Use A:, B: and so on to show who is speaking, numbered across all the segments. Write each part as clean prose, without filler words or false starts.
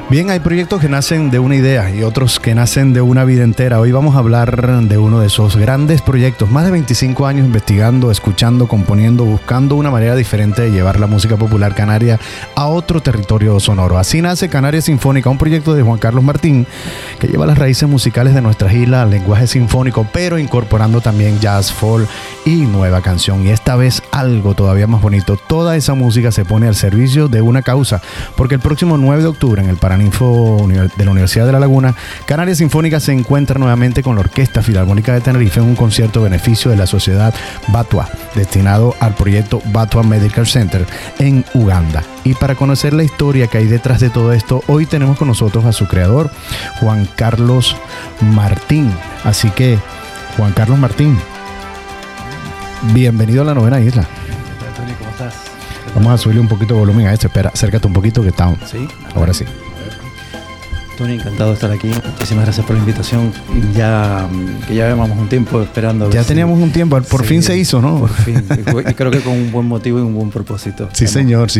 A: Bien, hay proyectos que nacen de una idea y otros que nacen de una vida entera. Hoy vamos a hablar de uno de esos grandes proyectos. Más de 25 años investigando, escuchando, componiendo, buscando una manera diferente de llevar la música popular canaria a otro territorio sonoro. Así nace Canaria Sinfónica, un proyecto de Juan Carlos Martín que lleva las raíces musicales de nuestra isla al lenguaje sinfónico, pero incorporando también jazz, folk y nueva canción. Y esta vez algo todavía más bonito. Toda esa música se pone al servicio de una causa, porque el próximo 9 de octubre en el Paraninfo de la Universidad de La Laguna, Canaria Sinfónica se encuentra nuevamente con la Orquesta Filarmónica de Tenerife en un concierto a beneficio de la sociedad Batua, destinado al proyecto Batua Medical Center en Uganda. Y para conocer la historia que hay detrás de todo esto, hoy tenemos con nosotros a su creador, Juan Carlos Martín. Así que, Juan Carlos Martín, bienvenido a la Novena Isla.
B: Hola, Tony, ¿cómo estás?
A: Vamos a subirle un poquito de volumen a este. Espera, acércate un poquito que está.
B: Sí.
A: Ahora sí.
B: Tony, encantado de estar aquí. Muchísimas gracias por la invitación. Ya llevamos un tiempo esperando.
A: Ya teníamos un tiempo. Por fin se hizo, ¿no?
B: Por fin. Y creo que con un buen motivo y un buen propósito.
A: Sí, señor.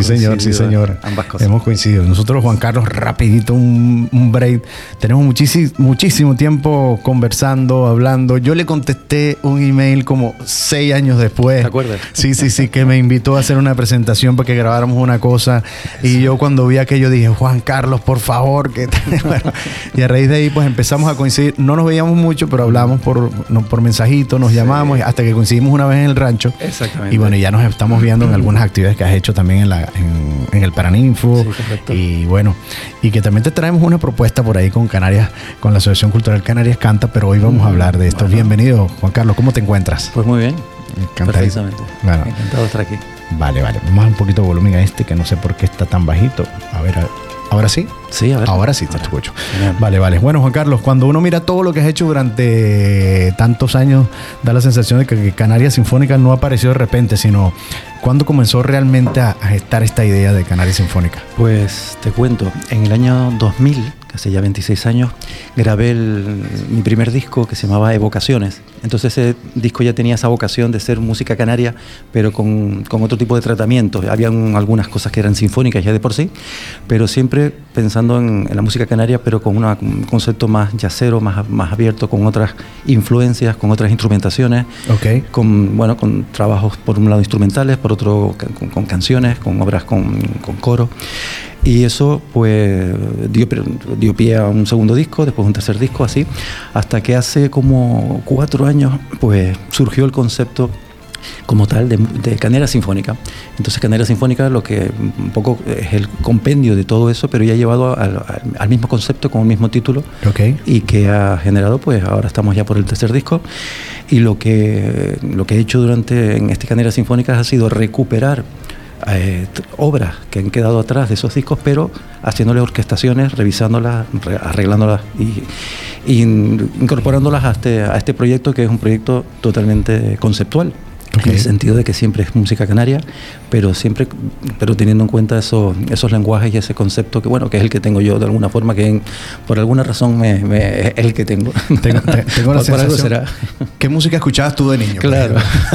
B: Ambas cosas.
A: Hemos coincidido. Nosotros, Juan Carlos, rapidito, un break. Tenemos muchísimo tiempo conversando, hablando. Yo le contesté un email como 6 años después.
B: ¿Te acuerdas?
A: Sí, que me invitó a hacer una presentación para que grabáramos una cosa. Y yo cuando vi aquello dije, Juan Carlos, por favor, que bueno, y a raíz de ahí pues empezamos a coincidir. No nos veíamos mucho, pero hablamos por mensajito, nos llamamos hasta que coincidimos una vez en el rancho.
B: Exactamente.
A: Y bueno, ya nos estamos viendo en algunas actividades que has hecho también en el Paraninfo.
B: Sí, correcto.
A: Y bueno, y que también te traemos una propuesta por ahí con Canarias, con la Asociación Cultural Canarias Canta, pero hoy vamos a hablar de esto.
B: Bueno.
A: Bienvenido, Juan Carlos, ¿cómo te encuentras?
B: Pues muy bien.
A: Encantadísimo.
B: Perfectamente.
A: Bueno.
B: Encantado de estar aquí.
A: Vale. Vamos a un poquito de volumen a este, que no sé por qué está tan bajito. A ver, ¿ahora sí?
B: Sí, a ver.
A: Ahora sí te escucho.
B: Genial.
A: Vale. Bueno, Juan Carlos, cuando uno mira todo lo que has hecho durante tantos años, da la sensación de que Canaria Sinfónica no apareció de repente, sino ¿cuándo comenzó realmente a gestar esta idea de Canaria Sinfónica?
B: Pues te cuento, en el año 2000, hace ya 26 años, grabé mi primer disco que se llamaba Evocaciones. Entonces ese disco ya tenía esa vocación de ser música canaria, pero con otro tipo de tratamiento. Habían algunas cosas que eran sinfónicas ya de por sí, pero siempre pensando en la música canaria, pero con un concepto más jazzero, más abierto, con otras influencias, con otras instrumentaciones,
A: Okay.
B: con trabajos por un lado instrumentales, por otro con canciones, con obras con coro. Y eso pues dio pie a un segundo disco, después un tercer disco, así, hasta que hace como 4 años pues surgió el concepto como tal de Canaria Sinfónica. Entonces Canaria Sinfónica lo que un poco es el compendio de todo eso, pero ya llevado al mismo concepto con el mismo título.
A: Okay.
B: Y que ha generado, pues ahora estamos ya por el tercer disco, y lo que he hecho en este Canaria Sinfónica ha sido recuperar obras que han quedado atrás de esos discos, pero haciéndole orquestaciones, revisándolas, arreglándolas y incorporándolas a este proyecto, que es un proyecto totalmente conceptual. Okay. En el sentido de que siempre es música canaria, pero teniendo en cuenta esos lenguajes y ese concepto que es el que tengo yo de alguna forma, que por alguna razón es el que tengo.
A: Tengo la sensación.
B: Será.
A: ¿Qué música escuchabas tú de niño?
B: Claro.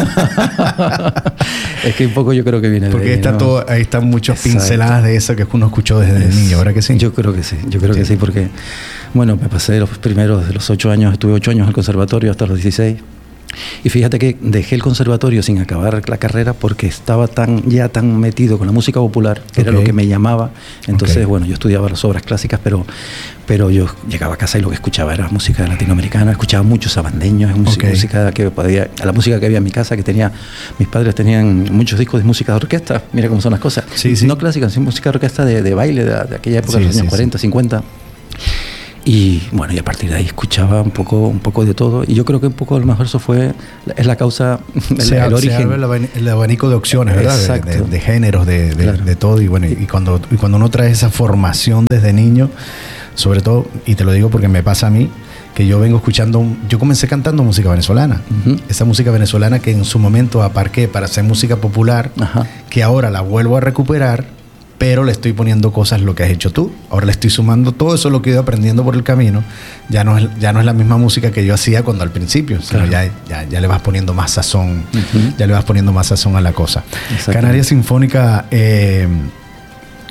B: Es que un poco yo creo que viene
A: porque
B: de ahí, ¿no?
A: Ahí están muchas pinceladas de eso que uno escuchó desde niño, ¿verdad que sí?
B: Yo creo que sí, que sí, porque bueno, me pasé de los 8 años, estuve 8 años en el conservatorio hasta los 16. Y fíjate que dejé el conservatorio sin acabar la carrera porque estaba ya tan metido con la música popular, que era lo que me llamaba. Entonces, bueno, yo estudiaba las obras clásicas, pero yo llegaba a casa y lo que escuchaba era música latinoamericana, escuchaba muchos sabandeños, música la música que había en mi casa, mis padres tenían muchos discos de música de orquesta, mira cómo son las cosas.
A: Sí.
B: No clásicas, sino música de orquesta de baile de aquella época, de los años 40, 50. Y bueno, y a partir de ahí escuchaba un poco de todo, y yo creo que un poco a lo mejor eso es la causa, el origen.
A: Se abre el abanico de opciones, ¿verdad?
B: Exacto.
A: De géneros, de todo, y bueno, y cuando uno trae esa formación desde niño, sobre todo, y te lo digo porque me pasa a mí, que yo comencé cantando música venezolana, esa música venezolana que en su momento aparqué para hacer música popular, que ahora la vuelvo a recuperar, pero le estoy poniendo cosas lo que has hecho tú. Ahora le estoy sumando todo eso, lo que he ido aprendiendo por el camino. Ya no es la misma música que yo hacía cuando al principio, sino ya le vas poniendo más sazón, ya le vas poniendo más sazón a la cosa. Canaria Sinfónica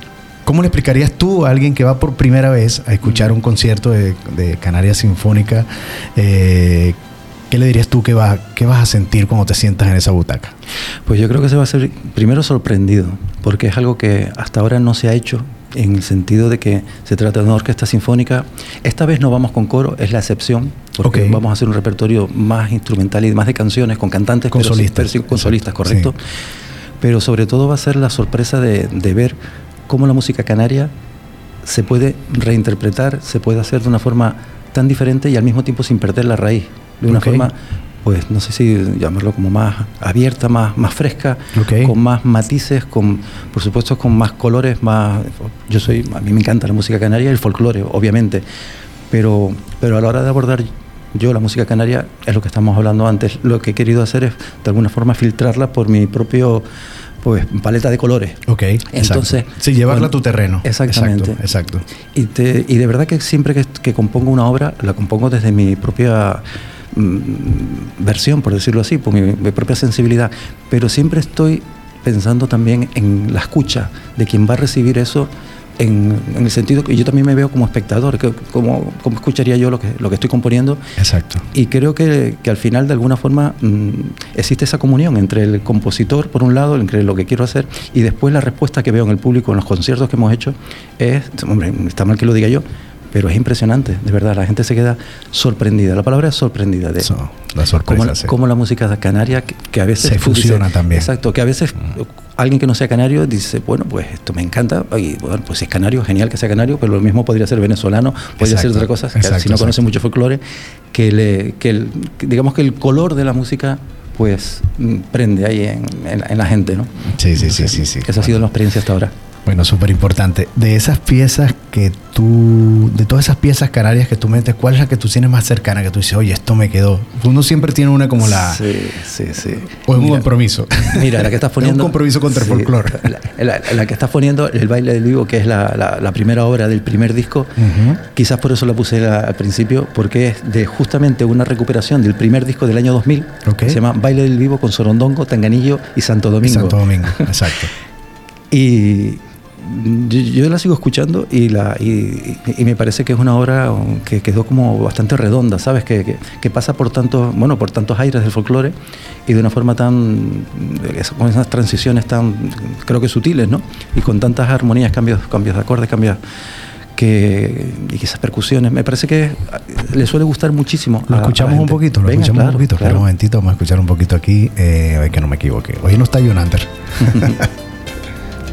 A: ¿Cómo le explicarías tú a alguien que va por primera vez a escuchar un concierto de Canarias Sinfónica? ¿Qué le dirías tú qué vas a sentir cuando te sientas en esa butaca?
B: Pues yo creo que se va a ser primero sorprendido, porque es algo que hasta ahora no se ha hecho, en el sentido de que se trata de una orquesta sinfónica. Esta vez no vamos con coro, es la excepción, porque vamos a hacer un repertorio más instrumental y más de canciones, con cantantes,
A: con solistas.
B: Con solistas, correcto. Sí. Pero sobre todo va a ser la sorpresa de ver cómo la música canaria se puede reinterpretar, se puede hacer de una forma tan diferente y al mismo tiempo sin perder la raíz, de una forma, pues no sé si llamarlo como más abierta, más fresca, con más matices, por supuesto con más colores, más. A mí me encanta la música canaria y el folclore, obviamente, pero a la hora de abordar yo la música canaria, es lo que estamos hablando antes, lo que he querido hacer es de alguna forma filtrarla por mi propio paleta de colores. Entonces,
A: sí, llevarla a tu terreno.
B: Exactamente.
A: Exacto.
B: Y de verdad que siempre que compongo una obra, la compongo desde mi propia versión, por decirlo así, por mi propia sensibilidad, pero siempre estoy pensando también en la escucha de quien va a recibir eso, en el sentido que yo también me veo como espectador, como escucharía yo lo que estoy componiendo.
A: Exacto.
B: Y creo que al final de alguna forma existe esa comunión entre el compositor por un lado, entre lo que quiero hacer, y después la respuesta que veo en el público en los conciertos que hemos hecho es, hombre, está mal que lo diga yo, pero es impresionante, de verdad, la gente se queda sorprendida. La palabra es sorprendida de
A: eso, la sorpresa,
B: como la música canaria que a veces
A: se fusiona también.
B: Exacto, que a veces alguien que no sea canario dice, bueno, pues esto me encanta, y bueno, pues si es canario, genial que sea canario, pero lo mismo podría ser venezolano, podría ser otra cosa, si no conoce mucho folclore, digamos que el color de la música pues prende ahí en la gente, ¿no?
A: Sí.
B: Esa ha sido la experiencia hasta ahora.
A: Bueno, súper importante. De esas piezas de todas esas piezas canarias que tú metes, ¿cuál es la que tú tienes más cercana? Que tú dices, oye, esto me quedó. Uno siempre tiene una como la.
B: Sí.
A: O es un compromiso.
B: Mira, la que estás poniendo.
A: Es un compromiso contra el folclore.
B: La que estás poniendo, El baile del vivo, que es la primera obra del primer disco, quizás por eso la puse al principio, porque es de justamente una recuperación del primer disco del año 2000, que se llama Baile del Vivo con Sorondongo, Tanganillo y Santo Domingo.
A: Exacto.
B: Y yo la sigo escuchando y me parece que es una obra que quedó como bastante redonda, ¿sabes? Que pasa por tantos aires del folclore y de una forma con esas transiciones tan, creo que sutiles, ¿no? Y con tantas armonías, cambios de acordes, y esas percusiones, me parece que le suele gustar muchísimo.
A: Lo escuchamos un poquito, un poquito. Claro. Un momentito, vamos a escuchar un poquito aquí, a ver que no me equivoque. Hoy no está Jonander.